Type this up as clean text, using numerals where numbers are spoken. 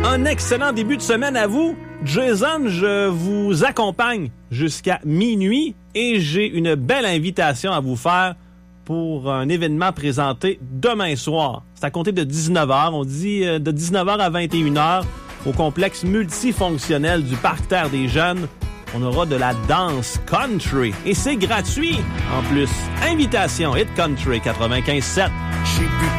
Un excellent début de semaine à vous. Jason, je vous accompagne jusqu'à minuit et j'ai une belle invitation à vous faire pour un événement présenté demain soir. C'est à compter de 19h. On dit de 19h à 21h au complexe multifonctionnel du Parc Terre des Jeunes. On aura de la danse country et c'est gratuit. En plus, invitation Hit Country 95.7.